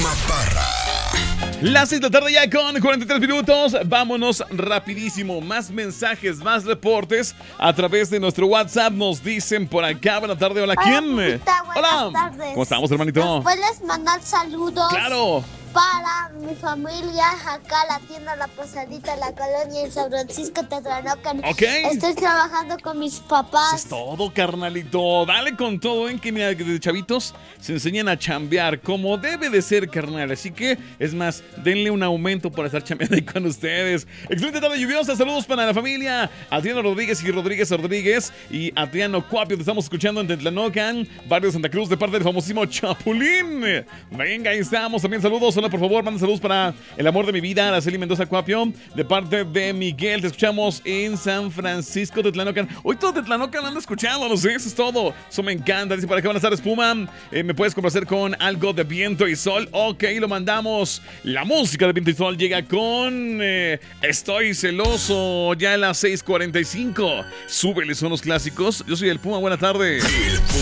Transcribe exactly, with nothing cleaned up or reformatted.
Chama Parra. Las seis de la tarde ya con cuarenta y tres minutos. Vámonos rapidísimo. Más mensajes, más reportes a través de nuestro WhatsApp. Nos dicen por acá. Buenas tardes. Hola, ¿quién? Hola, Pupita, Hola. tardes. ¿Cómo estamos, hermanito? ¿Nos puedes mandar saludos? Claro. Para mi familia, acá la tienda La Pasadita, la colonia en San Francisco, Tetranocan. Ok. Estoy trabajando con mis papás. Eso es todo, carnalito. Dale con todo, en que mira, de chavitos se enseñan a chambear como debe de ser, carnal. Así que, es más, denle un aumento por estar chambeando ahí con ustedes. Excelente tarde lluviosa. Saludos para la familia Adriano Rodríguez y Rodríguez Rodríguez y Adriano Cuapio. Te estamos escuchando en Tetlanocan, barrio de Santa Cruz, de parte del famosísimo Chapulín. Venga, ahí estamos. También saludos. Por favor, manda saludos para el amor de mi vida, Araceli Mendoza Cuapio, de parte de Miguel. Te escuchamos en San Francisco de Tetlanocan. Hoy todo Tetlanocan anda escuchando, no sé, eso es todo. Eso me encanta. Dice, ¿para qué van a estar espuma? Eh, ¿Me puedes complacer con algo de viento y sol? Ok, lo mandamos. La música de viento y sol llega con eh, Estoy celoso, ya a las seis cuarenta y cinco. Súbele, son los clásicos. Yo soy el Puma, buena tarde. El